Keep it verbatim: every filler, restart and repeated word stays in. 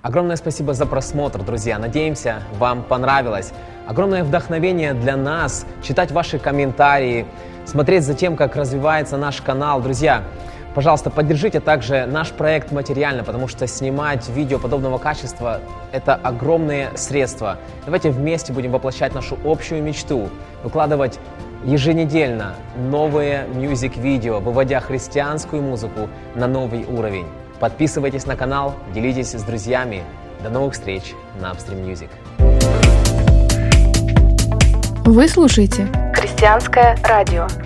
Огромное спасибо за просмотр, друзья. Надеемся, вам понравилось. Огромное вдохновение для нас читать ваши комментарии, смотреть за тем, как развивается наш канал. Друзья, пожалуйста, поддержите также наш проект материально, потому что снимать видео подобного качества – это огромные средства. Давайте вместе будем воплощать нашу общую мечту, выкладывать еженедельно новые мьюзик-видео, выводя христианскую музыку на новый уровень. Подписывайтесь на канал, делитесь с друзьями. До новых встреч на Upstream Music. Вы слушаете «Христианское радио».